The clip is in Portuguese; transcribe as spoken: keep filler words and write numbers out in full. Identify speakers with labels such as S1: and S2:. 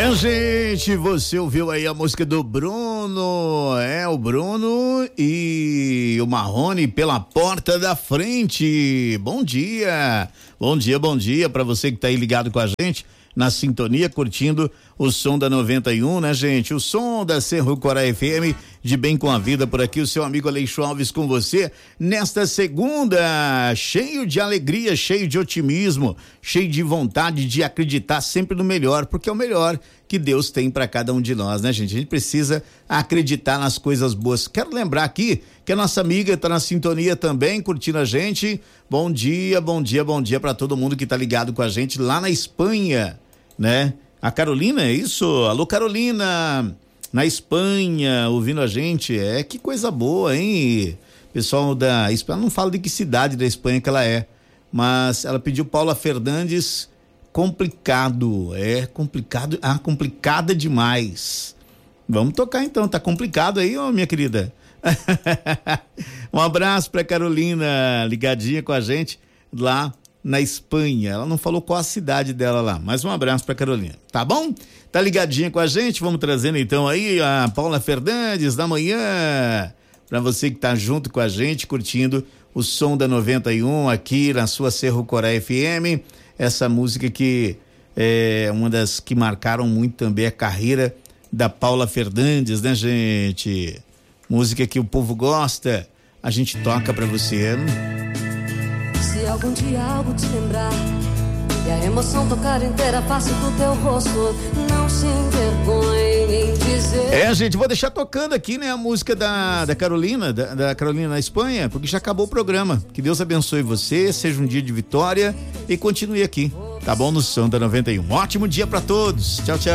S1: É, gente, você ouviu aí a música do Bruno, é o Bruno e o Marrone Pela Porta da Frente. Bom dia, bom dia, bom dia para você que tá aí ligado com a gente na sintonia, curtindo o som da noventa e um, né, gente? O som da Cerro Corá F M, de bem com a vida por aqui, o seu amigo Aleixo Alves com você, nesta segunda, cheio de alegria, cheio de otimismo, cheio de vontade de acreditar sempre no melhor, porque é o melhor que Deus tem para cada um de nós, né, gente? A gente precisa acreditar nas coisas boas. Quero lembrar aqui que a nossa amiga está na sintonia também, curtindo a gente. Bom dia, bom dia, bom dia para todo mundo que tá ligado com a gente lá na Espanha, né? A Carolina, é isso? Alô, Carolina, na Espanha, ouvindo a gente. É, que coisa boa, hein? Pessoal da Espanha, não falo de que cidade da Espanha que ela é, mas ela pediu Paula Fernandes, Complicado. É complicado, ah, complicada demais. Vamos tocar então, tá complicado aí, ó, minha querida. Um abraço pra Carolina, ligadinha com a gente lá na Espanha. Ela não falou qual a cidade dela lá, mas um abraço pra Carolina, tá bom? Tá ligadinha com a gente, vamos trazendo então aí a Paula Fernandes da manhã, pra você que tá junto com a gente, curtindo o som da noventa e um aqui na sua Cerro Corá F M, essa música que é uma das que marcaram muito também a carreira da Paula Fernandes, né, gente? Música que o povo gosta, a gente toca pra você.
S2: Se algum dia algo te lembrar e a emoção tocar inteira a face do teu rosto, não se envergonhe em dizer.
S1: É, gente, vou deixar tocando aqui, né, a música da, da Carolina, da, da Carolina na Espanha, porque já acabou o programa. Que Deus abençoe você, seja um dia de vitória e continue aqui, tá bom? No som da noventa e um. Ótimo dia pra todos. Tchau, tchau.